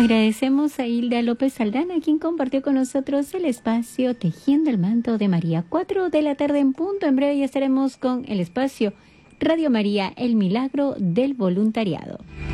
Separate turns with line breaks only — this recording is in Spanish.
Agradecemos a Hilda López Aldana, quien compartió con nosotros el espacio Tejiendo el Manto de María. 4 de la tarde en punto. En breve ya estaremos con el espacio Radio María, el milagro del voluntariado.